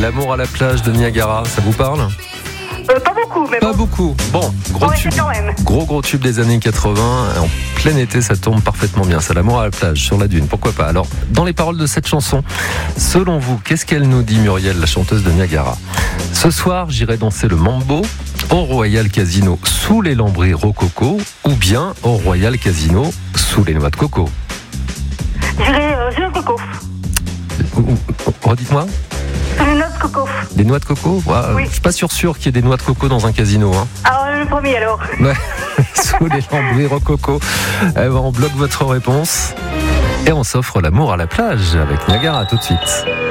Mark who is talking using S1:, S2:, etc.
S1: L'amour à la plage de Niagara, ça vous parle ?
S2: Pas beaucoup, mais
S1: Pas
S2: bon.
S1: beaucoup. Bon, gros
S2: Ouais,
S1: tube.
S2: c'est quand même.
S1: Gros tube des années 80. En plein été, ça tombe parfaitement bien. C'est L'amour à la plage, sur la dune. Pourquoi pas ? Alors, dans les paroles de cette chanson, selon vous, qu'est-ce qu'elle nous dit, Muriel, la chanteuse de Niagara ? Ce soir, j'irai danser le mambo au Royal Casino sous les lambris rococo ou bien au Royal Casino sous les noix de coco.
S2: J'irai sur le coco.
S1: Redites-moi.
S2: Sur les noix de coco.
S1: Des noix de coco ? Ouais,
S2: Oui.
S1: Je suis pas sûr qu'il y ait des noix de coco dans un casino. Hein.
S2: Alors, le premier alors.
S1: Ouais. Sous les lambris rococo. Eh ben, on bloque votre réponse et on s'offre L'amour à la plage avec Niagara tout de suite.